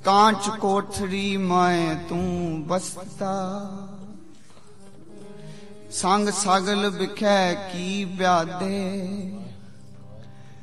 कांच कोठरी मैं तू बसता, संग सगल बिखै की ब्यादे।